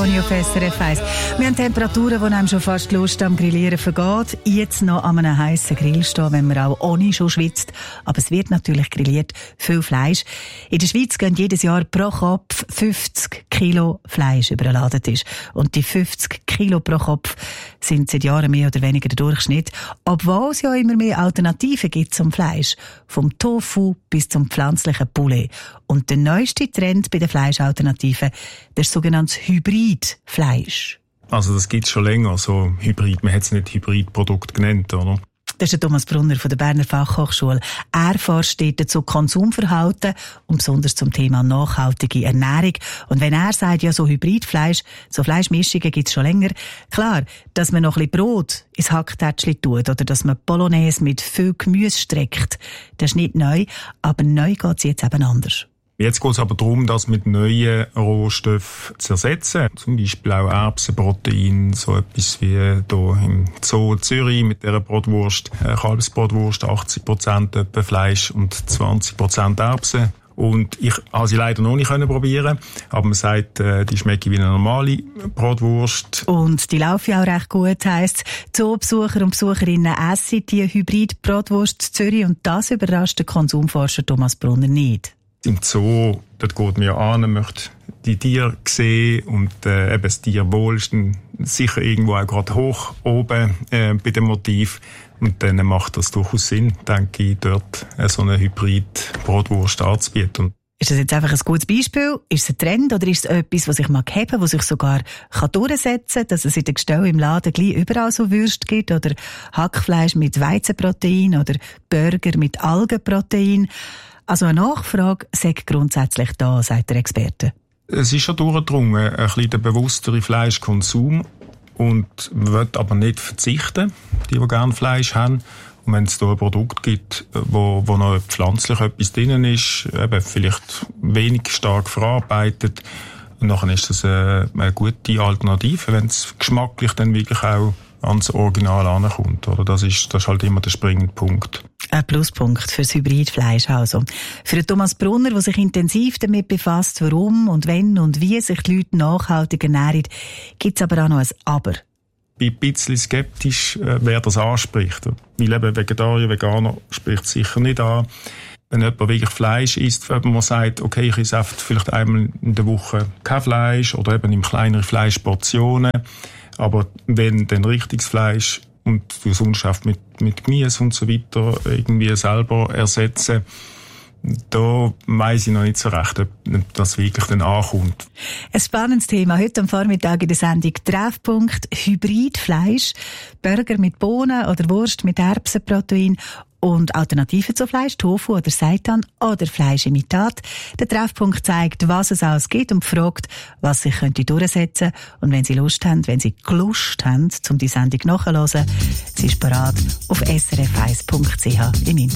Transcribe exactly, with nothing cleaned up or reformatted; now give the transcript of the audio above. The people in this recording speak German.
Toni auf S R F eins. Wir haben Temperaturen, die einem schon fast die Lust am Grillieren vergeht. Jetzt noch an einem heissen Grill stehen, wenn man auch ohne schon schwitzt. Aber es wird natürlich grilliert, viel Fleisch. In der Schweiz gehen jedes Jahr pro Kopf fünfzig Kilo Fleisch über den Ladentisch. Und die fünfzig Kilo pro Kopf sind seit Jahren mehr oder weniger der Durchschnitt. Obwohl es ja immer mehr Alternativen gibt zum Fleisch. Vom Tofu bis zum pflanzlichen Poulet. Und der neueste Trend bei den Fleischalternativen, das sogenannte Hybridfleisch. Also das gibt es schon länger, so Hybrid. Man hat es nicht Hybridprodukt genannt, oder? Das ist der Thomas Brunner von der Berner Fachhochschule. Er forscht dort zu Konsumverhalten und besonders zum Thema nachhaltige Ernährung. Und wenn er sagt, ja, so Hybridfleisch, so Fleischmischungen gibt es schon länger, klar, dass man noch ein bisschen Brot ins Hacktätschli tut oder dass man Bolognese mit viel Gemüse streckt, das ist nicht neu, aber neu geht es jetzt eben anders. Jetzt geht es aber darum, das mit neuen Rohstoffen zu ersetzen. Zum Beispiel auch Erbsenprotein, so etwas wie hier im Zoo Zürich mit dieser Bratwurst, Kalbsbratwurst, achtzig Prozent etwa Fleisch und zwanzig Prozent Erbsen. Und ich habe sie leider noch nicht probieren, aber man sagt, die schmeckt wie eine normale Bratwurst. Und die laufen auch recht gut, heisst Zoobesucher und Besucherinnen essen die Hybrid-Bratwurst in Zürich und das überrascht den Konsumforscher Thomas Brunner nicht. Im Zoo, dort geht man ja an, möchte die Tiere sehen und äh, eben das Tierwohl ist dann sicher irgendwo auch gerade hoch oben äh, bei dem Motiv. Und dann macht das durchaus Sinn, denke ich, dort äh, so eine Hybrid-Bratwurst anzubieten. Ist das jetzt einfach ein gutes Beispiel? Ist es ein Trend oder ist es etwas, was sich mal geben, was sich sogar kann durchsetzen kann, dass es in den Gestellen im Laden gleich überall so Würste gibt oder Hackfleisch mit Weizenprotein oder Burger mit Algenprotein? Also eine Nachfrage sei grundsätzlich da, sagt der Experte. Es ist schon durchgedrungen, ein bisschen der bewusstere Fleischkonsum und man will aber nicht verzichten, die, die gerne Fleisch haben. Und wenn es da ein Produkt gibt, wo, wo noch pflanzlich etwas drin ist, eben vielleicht wenig stark verarbeitet, und dann ist das eine, eine gute Alternative, wenn es geschmacklich dann wirklich auch ans Original ankommt. Oder? Das ist, das ist halt immer der springende Punkt. Ein Pluspunkt für das Hybridfleisch also. Für den Thomas Brunner, der sich intensiv damit befasst, warum und wenn und wie sich die Leute nachhaltig ernähren, gibt es aber auch noch ein Aber. Ich bin ein bisschen skeptisch, wer das anspricht. Weil eben Vegetarier, Veganer spricht sicher nicht an. Wenn jemand wirklich Fleisch isst, wenn man sagt, okay, ich esse vielleicht einmal in der Woche kein Fleisch oder eben in kleineren Fleischportionen. Aber wenn dann richtiges Fleisch und du sonst oft mit, mit Gemüse und so weiter irgendwie selber ersetzen, da weiss ich noch nicht so recht, ob das wirklich dann ankommt. Ein spannendes Thema heute am Vormittag in der Sendung Treffpunkt Hybridfleisch, Burger mit Bohnen oder Wurst mit Erbsenprotein und Alternativen zu Fleisch, Tofu oder Seitan oder Fleischimitat. Der Treffpunkt zeigt, was es alles gibt und fragt, was sich könnte durchsetzen. Und wenn Sie Lust haben, wenn Sie Lust haben, um die Sendung nachzuhören, sie ist bereit auf s r f eins punkt c h im Internet.